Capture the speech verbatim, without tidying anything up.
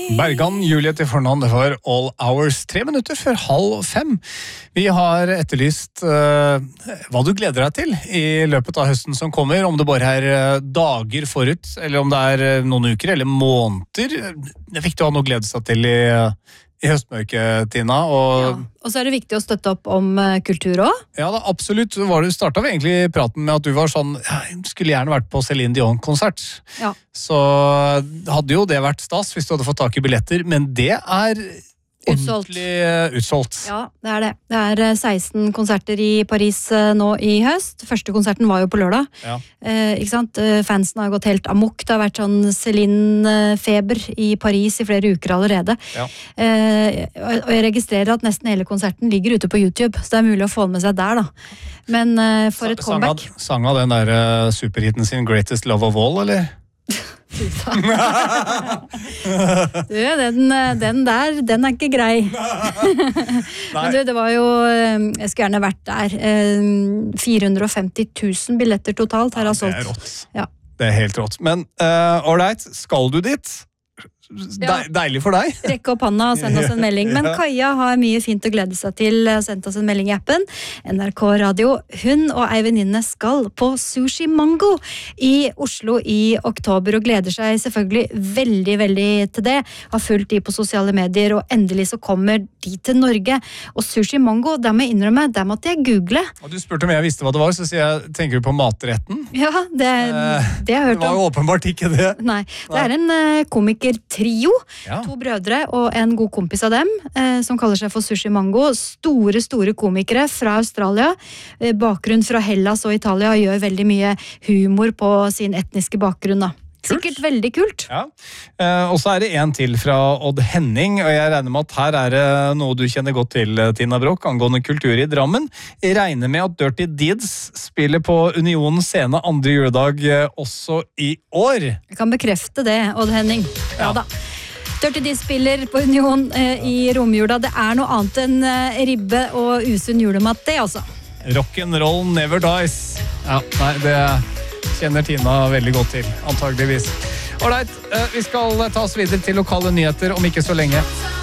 Bergan, Julie til fornavn, det var All Hours, tre minutter før halv fem. Vi har etterlyst uh, hva du gleder deg til i løpet av høsten som kommer, om det bare er uh, dager forut, eller om det er uh, noen uker eller måneder. Det er viktig å ha noe å glede seg til i, uh, i høstmørket, Tina. Og, ja. Og så er det viktig å støtte opp om uh, kultur også. Ja, da, absolutt. Var du startet vi egentlig praten med at du var sånn, ja, jeg skulle gjerne vært på Celine Dion-konsert. Ja. Så hadde jo det vært stas hvis du hadde fått tak i billetter, men det er Utsolgt. ordentlig utsolgt. Ja, det er det. Det er seksten konserter i Paris nå i høst. Første konserten var jo på lørdag. Ja. Eh, ikke sant? Fansen har gått helt amok. Det har vært sånn Celine-feber i Paris i flere uker allerede. Ja. Eh, og jeg registrerer at nesten hele konserten ligger ute på YouTube, så det er mulig å få med seg der, da. Men eh, for et comeback. Sang av den der uh, superhiten sin Greatest Love of All, eller? Du, den, den der, den er ikke grei. Men du, det var jo, jeg skulle gjerne vært der, fire hundre og femti tusen billetter totalt her har solgt. Det er rått. Ja. Det er helt rått. Men uh, all right, skal du dit? De, Ja. Deilig for deg. Rekke opp hånda og send oss en melding. Men Ja. Kaja har mye fint å glede seg til. Sendt oss en melding i appen. N R K Radio. Hun og ei venninne skal på Sushi Mango i Oslo i oktober og gleder seg selvfølgelig veldig, veldig til det. Har fulgt de på sosiale medier, og endelig så kommer de til Norge. Og Sushi Mango, der må jeg innrømme, der måtte jeg google. Og du spurte om jeg visste hva det var, så sier jeg, tenker du på matretten? Ja, det, Eh, det har jeg Det hørt var om. jo åpenbart ikke det. Nei, det er en uh, komikertrio, Ja. to brødre og en god kompis av dem, eh, som kaller seg for Sushi Mango. Store, store komikere fra Australia, eh, bakgrunn fra Hellas og Italia, og gjør veldig mye humor på sin etniske bakgrunn, da. Kult. Sikkert veldig kult. Ja. Eh, og så er det en til fra Odd Henning, og jeg regner med at her er det noe du kjenner godt til, Tina Brock, angående kultur i Drammen. Jeg regner med at Dirty Deeds spiller på Union scene andre juledag eh, også i år. Jeg kan bekrefte det, Odd Henning. Ja, Ja. da. Dirty Deeds spiller på Union eh, i romjula. Det er noe annet enn eh, ribbe og usunn julemat, det altså. Rock'n'roll never dies. Ja, nei, det kjenner Tina veldig godt til, antageligvis. Alright, eh, vi skal ta oss videre til lokale nyheter om ikke så lenge.